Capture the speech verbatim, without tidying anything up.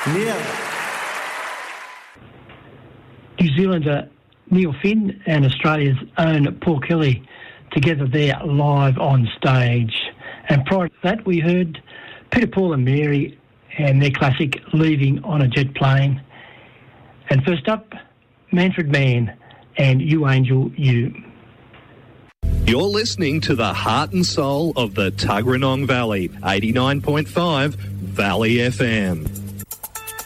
Yeah. New Zealander Neil Finn and Australia's own Paul Kelly together there live on stage. And prior to that, we heard Peter, Paul and Mary and their classic Leaving on a Jet Plane. And first up, Manfred Mann and You Angel You. You're listening to the heart and soul of the Tuggeranong Valley, eighty-nine point five Valley F M.